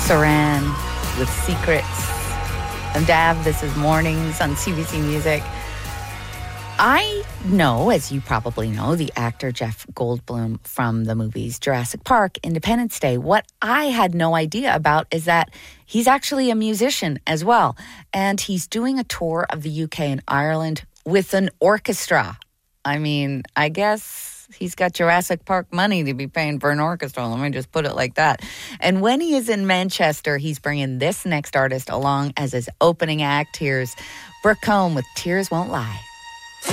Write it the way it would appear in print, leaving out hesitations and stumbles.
Saran with Secrets. I'm Dav. This is Mornings on CBC Music. I know, as you probably know, the actor Jeff Goldblum from the movies Jurassic Park, Independence Day. What I had no idea about is that he's actually a musician as well. And he's doing a tour of the UK and Ireland with an orchestra. I mean, I guess he's got Jurassic Park money to be paying for an orchestra. Let me just put it like that. And when he is in Manchester, he's bringing this next artist along as his opening act. Here's Brooke Combe with Tears Won't Lie.